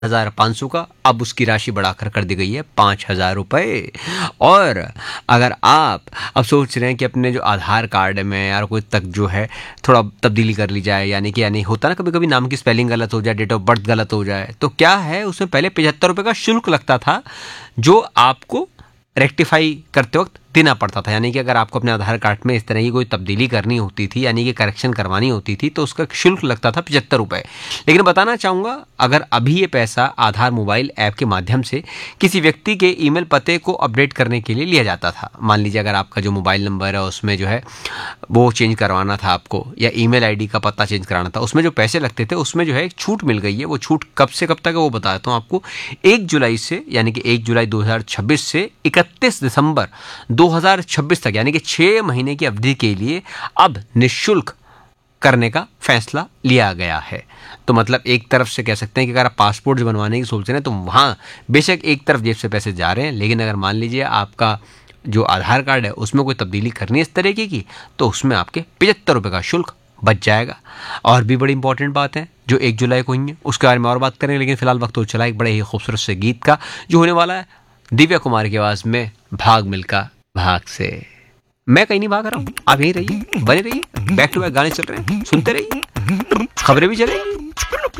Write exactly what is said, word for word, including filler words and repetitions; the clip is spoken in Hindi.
हजार पाँच सौ का, अब उसकी राशि बढ़ाकर कर दी गई है पाँच हजार रुपये। और अगर आप अब सोच रहे हैं कि अपने जो आधार कार्ड में यार कोई तक जो है थोड़ा तब्दीली कर ली जाए, यानी कि यानी होता ना कभी कभी नाम की स्पेलिंग गलत हो जाए, डेट ऑफ बर्थ गलत हो जाए, तो क्या है उसमें पहले पचहत्तर रुपये का शुल्क लगता था जो आपको रेक्टिफाई करते वक्त देना पड़ता था। यानी कि अगर आपको अपने आधार कार्ड में इस तरह की कोई तब्दीली करनी होती थी, यानी कि करेक्शन करवानी होती थी, तो उसका शुल्क लगता था पचहत्तर रुपये। लेकिन बताना चाहूँगा, अगर अभी ये पैसा आधार मोबाइल ऐप के माध्यम से किसी व्यक्ति के ईमेल पते को अपडेट करने के लिए लिया जाता था। मान लीजिए अगर आपका जो मोबाइल नंबर है उसमें जो है वो चेंज करवाना था आपको, या ईमेल आईडी का पता चेंज कराना था, उसमें जो पैसे लगते थे उसमें जो है एक छूट मिल गई है। वो छूट कब से कब तक है वो बताता हूँ आपको। एक जुलाई से, यानी कि एक जुलाई दो हज़ार छब्बीस से इकतीस दिसंबर दो हज़ार छब्बीस तक, यानी कि छः महीने की अवधि के लिए अब निःशुल्क करने का फैसला लिया गया है। तो मतलब एक तरफ से कह सकते हैं कि अगर आप पासपोर्ट जो बनवाने की सोच रहे हैं तो वहाँ बेशक एक तरफ जेब से पैसे जा रहे हैं, लेकिन अगर मान लीजिए आपका जो आधार कार्ड है उसमें कोई तब्दीली करनी है इस तरीके की, तो उसमें आपके पचहत्तर रुपये का शुल्क बच जाएगा। और भी बड़ी इंपॉर्टेंट बात है जो एक जुलाई को ही है, उसके बारे में और बात करेंगे, लेकिन फिलहाल वक्त हो चला एक बड़े ही खूबसूरत से गीत का जो होने वाला है दिव्या कुमार की आवाज़ में, भाग मिल्खा भाग से। मैं कहीं नहीं भाग रहा हूँ, आप यहीं रहिए, बने रहिए, बैक टू बैक गाने चल रहे हैं, सुनते रहिए, खबरें भी चलेंगी।